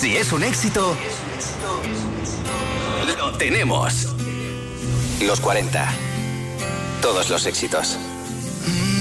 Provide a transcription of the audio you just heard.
Si es un éxito, lo tenemos. Los 40. Todos los éxitos.